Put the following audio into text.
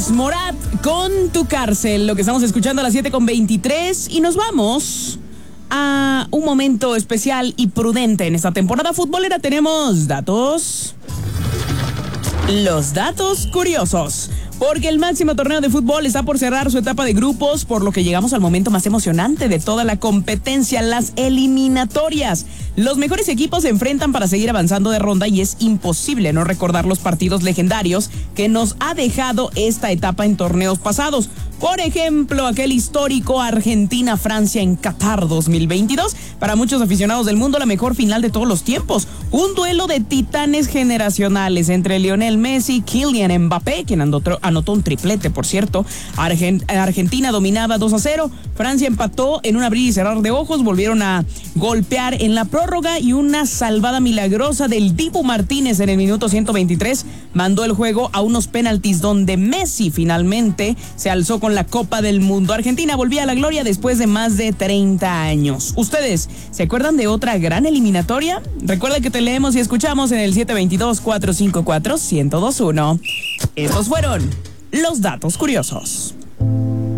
es Morat con Tu Cárcel, lo que estamos escuchando a las 7:23 y nos vamos a un momento especial y prudente en esta temporada futbolera. Tenemos los datos curiosos. Porque el máximo torneo de fútbol está por cerrar su etapa de grupos, por lo que llegamos al momento más emocionante de toda la competencia, las eliminatorias. Los mejores equipos se enfrentan para seguir avanzando de ronda y es imposible no recordar los partidos legendarios que nos ha dejado esta etapa en torneos pasados. Por ejemplo, aquel histórico Argentina-Francia en Qatar 2022. Para muchos aficionados del mundo, la mejor final de todos los tiempos. Un duelo de titanes generacionales entre Lionel Messi y Kylian Mbappé, quien anotó un triplete, por cierto. Argentina dominaba 2-0. Francia empató en un abrir y cerrar de ojos. Volvieron a golpear en la prórroga y una salvada milagrosa del Dibu Martínez en el minuto 123 mandó el juego a unos penaltis donde Messi finalmente se alzó con la Copa del Mundo. Argentina volvía a la gloria después de más de 30 años. ¿Ustedes se acuerdan de otra gran eliminatoria? Recuerda que te leemos y escuchamos en el 722-454-1021. Estos fueron los datos curiosos.